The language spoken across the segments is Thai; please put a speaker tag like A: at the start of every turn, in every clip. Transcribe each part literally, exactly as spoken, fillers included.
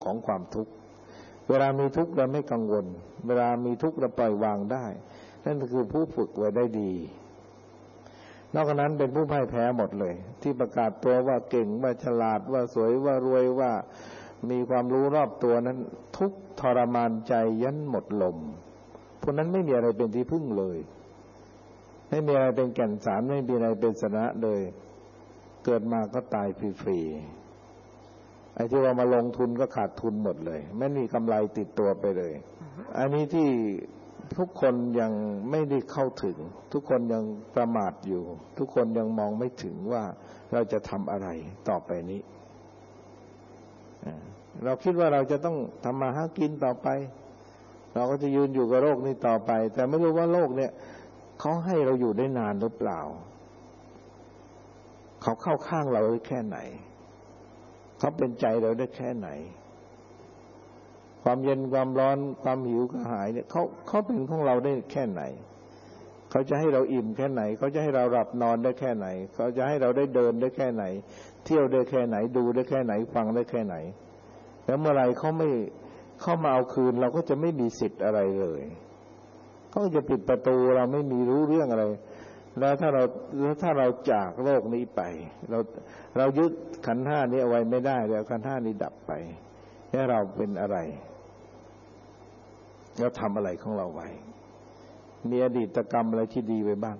A: ของความทุกข์เวลามีทุกข์เราไม่กังวลเวลามีทุกข์เราปล่อยวางได้นั่นคือผู้ฝึกไว้ได้ดีนอกจากนั้นเป็นผู้พ่ายแพ้หมดเลยที่ประกาศตัวว่าเก่งว่าฉลาดว่าสวยว่ารวยว่ามีความรู้รอบตัวนั้นทุกข์ทรมานใจยันหมดลมพวกนั้นไม่มีอะไรเป็นที่พึ่งเลยไม่มีอะไรเป็นแก่นสารไม่มีอะไรเป็นสาระเลยเกิดมาก็ตายฟรีๆไอ้ที่ว่ามาลงทุนก็ขาดทุนหมดเลยไม่มีกำไรติดตัวไปเลย uh-huh. อันนี้ที่ทุกคนยังไม่ได้เข้าถึงทุกคนยังประมาทอยู่ทุกคนยังมองไม่ถึงว่าเราจะทำอะไรต่อไปนี้เราคิดว่าเราจะต้องทำมาหากินต่อไปเราก็จะยืนอยู่กับโลกนี้ต่อไปแต่ไม่รู้ว่าโลกเนี่ยเขาให้เราอยู่ได้นานหรือเปล่าเขาเข้าข้างเราได้แค่ไหนเขาเป็นใจเราได้แค่ไหนความเย็นความร้อนความหิวกระหายเนี่ยเขาเขาเป็นของเราได้แค่ไหนเขาจะให้เราอิ่มแค่ไหนเขาจะให้เราหลับนอนได้แค่ไหนเขาจะให้เราได้เดินได้แค่ไหนเที่ยวได้แค่ไหนดูได้แค่ไหนฟังได้แค่ไหนแล้วเมื่อไรเขาไม่เข้ามาเอาคืนเราก็จะไม่มีสิทธิ์อะไรเลยเขาจะปิดประตูเราไม่มีรู้เรื่องอะไรแล้วถ้าเราแล้วถ้าเราจากโลกนี้ไปเราเรายึดขันธ์ห้านี้เอาไว้ไม่ได้แล้วขันธ์ห้านี้ดับไปแล้วเราเป็นอะไรเราทำอะไรของเราไว้มีอดีตกรรมอะไรที่ดีไว้บ้าง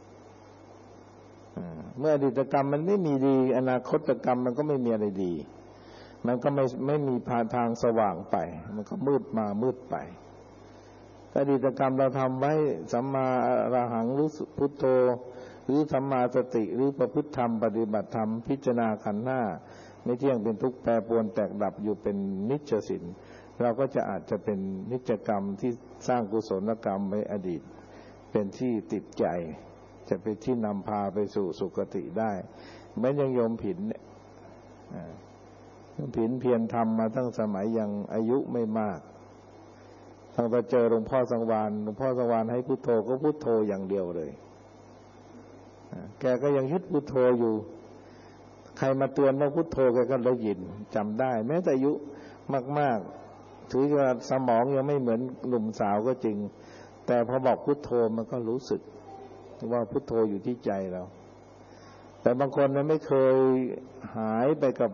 A: เมื่ออดีตกรรมมันไม่มีดีอนาคตกรรมมันก็ไม่มีอะไรดีมันก็ไม่ไม่มีผ่านทางสว่างไปมันก็มืดมามืดไปอดีตกรรมเราทำไว้สัมมาอรหังหรือพุทโธหรือสัมมาสติหรือประพฤติธรรมปฏิบัติธรรมพิจารณาขันธ์ห้าไม่เที่ยงเป็นทุกข์แปรปรวนแตกดับอยู่เป็นนิจจสินเราก็จะอาจจะเป็นนิจกรรมที่สร้างกุศลกรรมไว้อดีตเป็นที่ติดใจจะเป็นที่นำพาไปสู่สุคติได้แม้ยังโยมผินเนี่ยโยมผินเพียรทำมาตั้งสมัยยังอายุไม่มากตั้งแต่เจอหลวงพ่อสังวาลหลวงพ่อสังวาลให้พุทโธก็พุทโธอย่างเดียวเลยแกก็ยังยึดพุทโธอยู่ใครมาเตือนว่าพุทโธแกก็ได้ยินจำได้แม้แต่อายุมากๆถือว่าสมองยังไม่เหมือนหนุ่มสาวก็จริงแต่พอบอกพุทโธมันก็รู้สึกว่าพุทโธอยู่ที่ใจเราแต่บางคนมันไม่เคยหายไปกับ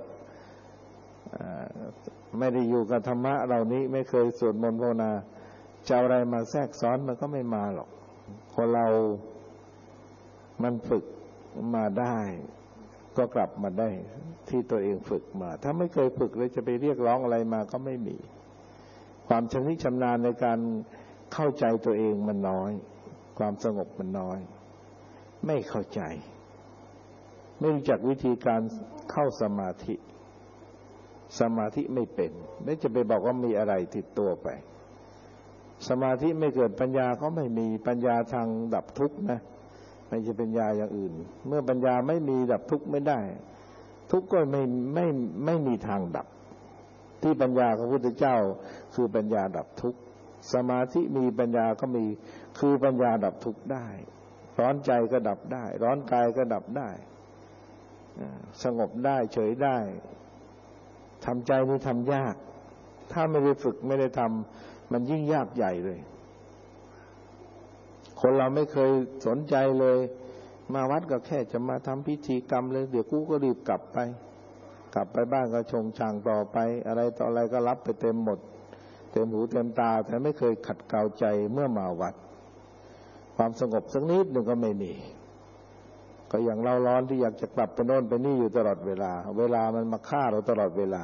A: ไม่ได้อยู่กับธรรมะเหล่านี้ไม่เคยสวดมนต์ภาวนาจะอะไรมาแทรกซ้อนมันก็ไม่มาหรอกคนเรามันฝึกมาได้ก็กลับมาได้ที่ตัวเองฝึกมาถ้าไม่เคยฝึกเลยจะไปเรียกร้องอะไรมาก็ไม่มีความชำนิชำนาญในการเข้าใจตัวเองมันน้อยความสงบมันน้อยไม่เข้าใจไม่รู้จักวิธีการเข้าสมาธิสมาธิไม่เป็นไม่จะไปบอกว่ามีอะไรติดตัวไปสมาธิไม่เกิดปัญญาก็ไม่มีปัญญาทางดับทุกข์นะไม่ใช่ปัญญาอย่างอื่นเมื่อปัญญาไม่มีดับทุกข์ไม่ได้ทุกข์ก็ไม่ไม่ไม่มีทางดับที่ปัญญาของพระพุทธเจ้าคือปัญญาดับทุกข์สมาธิมีปัญญาก็มีคือปัญญาดับทุกข์ได้ร้อนใจก็ดับได้ร้อนกายก็ดับได้สงบได้เฉยได้ทำใจนี่ทำยากถ้าไม่ได้ฝึกไม่ได้ทำมันยิ่งยากใหญ่เลยคนเราไม่เคยสนใจเลยมาวัดก็แค่จะมาทำพิธีกรรมเลยเดี๋ยวกูก็รีบกลับไปกลับไปบ้านก็ชงช่างต่อไปอะไรต่ออะไรก็รับไปเต็มหมดเต็มหูเต็มตาแต่ไม่เคยขัดเกลาใจเมื่อมาวัดความสงบสักนิดหนึ่งก็ไม่มีก็อย่างเราร้อนที่อยากจะกลับไปโน่นไปนี่อยู่ตลอดเวลาเวลามันมาฆ่าเราตลอดเวลา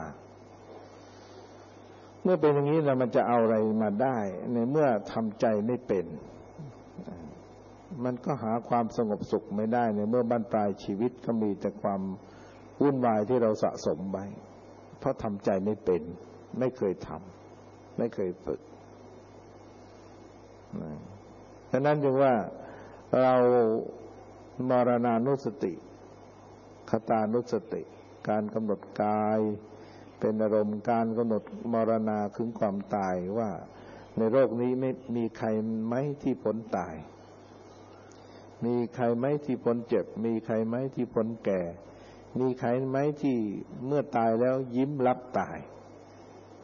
A: เมื่อเป็นอย่างนี้แล้วมันจะเอาอะไรมาได้ในเมื่อทำใจไม่เป็นมันก็หาความสงบสุขไม่ได้ในเมื่อบั้นปลายชีวิตก็มีแต่ความวุ่นวายที่เราสะสมไว้เพราะทำใจไม่เป็นไม่เคยทำไม่เคยฝึกฉะนั้นจึงว่าเรามรณานุสติคตานุสติการกำหนดกายเป็นอารมณ์การกำหนดมรณาถึงความตายว่าในโลกนี้ไม่มีใครไหมที่พ้นตายมีใครไหมที่พ้นเจ็บมีใครไหมที่พ้นแก่มีใครไหมที่เมื่อตายแล้วยิ้มรับตาย